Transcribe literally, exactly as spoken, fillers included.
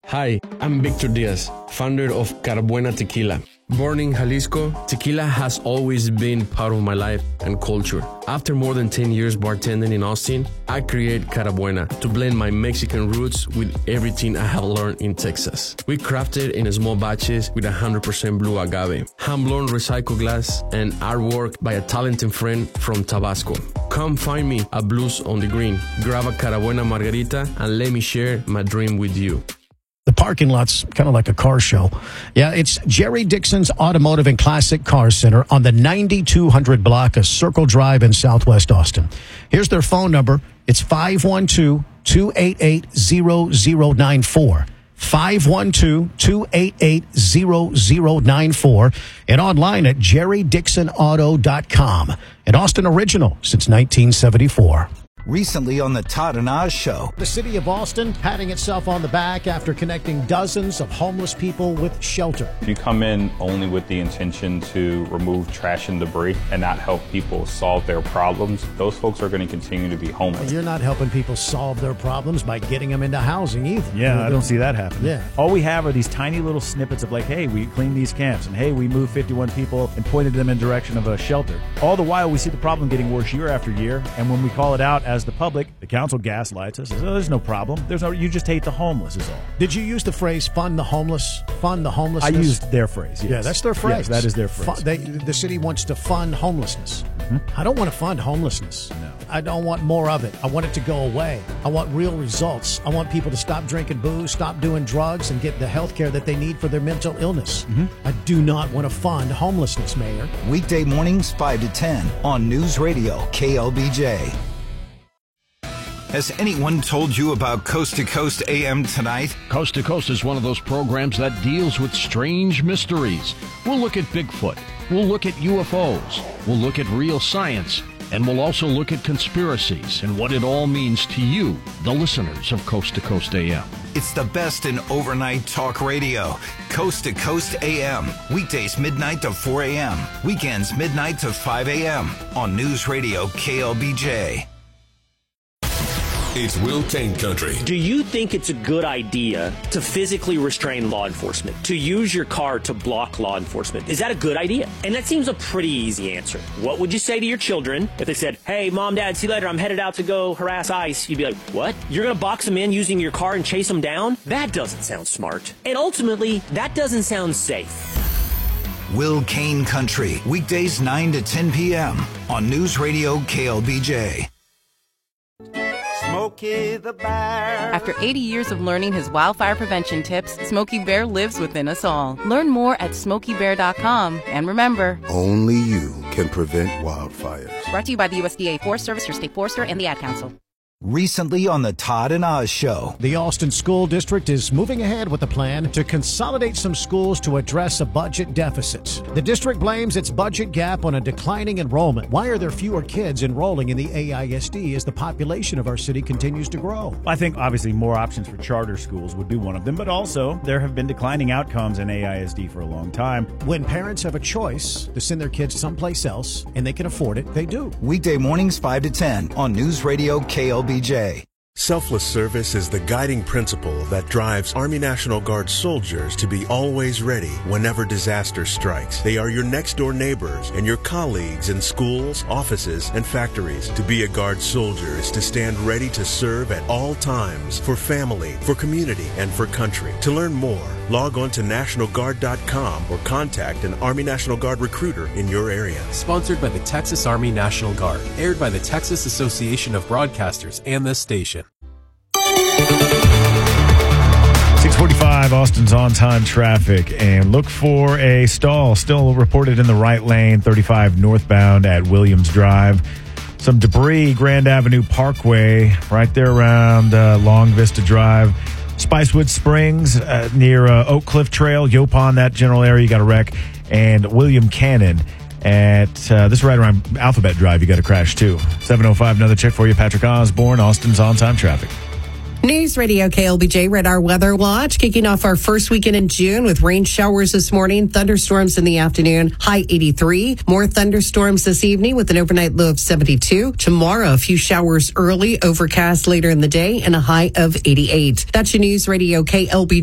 Hi, I'm Victor Diaz, founder of Carabuena Tequila. Born in Jalisco, tequila has always been part of my life and culture. After more than ten years bartending in Austin, I created Carabuena to blend my Mexican roots with everything I have learned in Texas. We crafted in small batches with one hundred percent blue agave, hand-blown recycled glass, and artwork by a talented friend from Tabasco. Come find me at Blues on the Green, grab a Carabuena margarita, and let me share my dream with you. The parking lot's kind of like a car show. Yeah, it's Jerry Dixon's Automotive and Classic Car Center on the ninety-two hundred block of Circle Drive in Southwest Austin. Here's their phone number. It's five one two, two eight eight, zero zero nine four. five one two, two eight eight, zero zero nine four. And online at jerry dixon auto dot com. An Austin original since nineteen seventy-four. Recently on the Todd and Oz Show. The city of Austin patting itself on the back after connecting dozens of homeless people with shelter. If you come in only with the intention to remove trash and debris and not help people solve their problems, those folks are going to continue to be homeless. You're not helping people solve their problems by getting them into housing either. Yeah, I don't see that happening. Yeah. All we have are these tiny little snippets of like, hey, we cleaned these camps, and hey, we moved fifty-one people and pointed them in direction of a shelter. All the while, we see the problem getting worse year after year, and when we call it out as the public, the council gaslights us. Says, oh, there's no problem. There's no. You just hate the homeless is all. Did you use the phrase "fund the homeless"? Fund the homelessness. I used their phrase. Yes. Yeah, that's their phrase. Yes, that is their phrase. Fu- they, the city wants to fund homelessness. Mm-hmm. I don't want to fund homelessness. No. I don't want more of it. I want it to go away. I want real results. I want people to stop drinking booze, stop doing drugs, and get the health care that they need for their mental illness. Mm-hmm. I do not want to fund homelessness, Mayor. Weekday mornings, five to ten on News Radio K L B J. Has anyone told you about Coast to Coast A M tonight? Coast to Coast is one of those programs that deals with strange mysteries. We'll look at Bigfoot. We'll look at U F Os. We'll look at real science. And we'll also look at conspiracies and what it all means to you, the listeners of Coast to Coast A M. It's the best in overnight talk radio. Coast to Coast A M. Weekdays midnight to four a.m. Weekends midnight to five a.m. on News Radio K L B J. It's Will Kane Country. Do you think it's a good idea to physically restrain law enforcement, to use your car to block law enforcement? Is that a good idea? And that seems a pretty easy answer. What would you say to your children if they said, hey, mom, dad, see you later, I'm headed out to go harass ICE? You'd be like, what? You're going to box them in using your car and chase them down? That doesn't sound smart. And ultimately, that doesn't sound safe. Will Kane Country, weekdays nine to ten p.m. on News Radio K L B J. Smokey the Bear. After eighty years of learning his wildfire prevention tips, Smokey Bear lives within us all. Learn more at smokey bear dot com. And remember, only you can prevent wildfires. Brought to you by the U S D A Forest Service, your state forester, and the Ad Council. Recently on the Todd and Oz Show. The Austin School District is moving ahead with a plan to consolidate some schools to address a budget deficit. The district blames its budget gap on a declining enrollment. Why are there fewer kids enrolling in the A I S D as the population of our city continues to grow? I think obviously more options for charter schools would be one of them, but also there have been declining outcomes in A I S D for a long time. When parents have a choice to send their kids someplace else and they can afford it, they do. Weekday mornings five to ten on News Radio K L B J. Selfless service is the guiding principle that drives Army National Guard soldiers to be always ready whenever disaster strikes. They are your next-door neighbors and your colleagues in schools, offices, and factories. To be a Guard soldier is to stand ready to serve at all times for family, for community, and for country. To learn more, log on to national guard dot com or contact an Army National Guard recruiter in your area. Sponsored by the Texas Army National Guard. Aired by the Texas Association of Broadcasters and this station. six forty-five, Austin's on-time traffic, and look for a stall still reported in the right lane, thirty-five northbound at Williams Drive. Some debris, Grand Avenue Parkway, right there around uh, Long Vista Drive. Spicewood Springs uh, near uh, Oak Cliff Trail, Yopon, that general area, you got a wreck. And William Cannon at, uh, this is right around Alphabet Drive, you got a crash too. seven oh five, another check for you. Patrick Osborne, Austin's on-time traffic. News Radio K L B J Radar Weather Watch, kicking off our first weekend in June with rain showers this morning, thunderstorms in the afternoon, high eighty-three. More thunderstorms this evening with an overnight low of seventy-two. Tomorrow, a few showers early, overcast later in the day, and a high of eighty-eight. That's your News Radio K L B J.